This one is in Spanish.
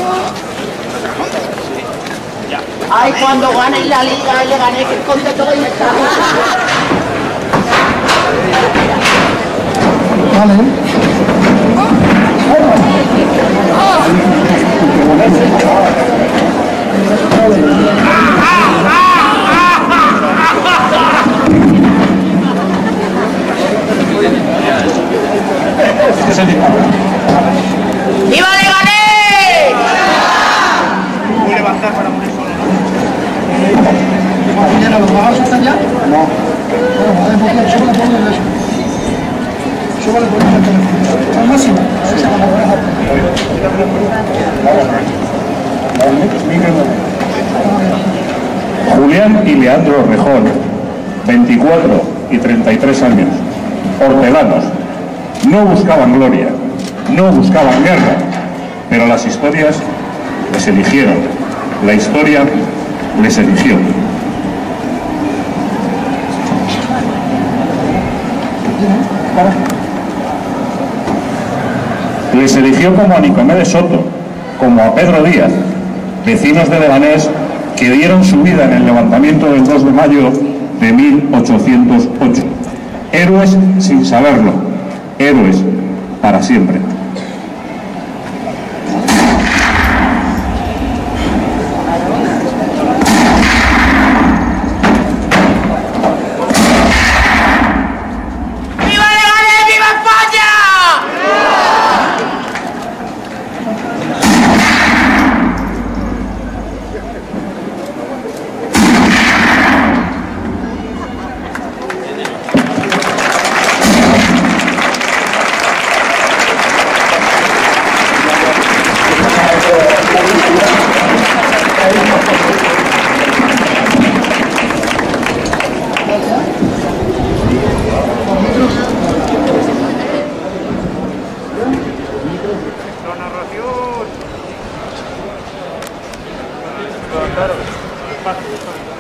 Ay, cuando ganéis la liga y le gané, que contento voy a estar. ¡Viva Leganés! Voy a levantar para morir solo, ¿no? ¿Mañana los pagados están ya? No. Bueno, súbale por el teléfono. ¿Al máximo? Julián y Leandro Rejón, 24 y 33 años, hortelanos, no buscaban gloria, no buscaban guerra, pero las historias les eligieron, la historia les eligió. Les eligió como a Nicomedes Soto, como a Pedro Díaz, vecinos de Leganés que dieron su vida en el levantamiento del 2 de mayo de 1808. Héroes sin saberlo, héroes para siempre. La narración. Claro, espacio.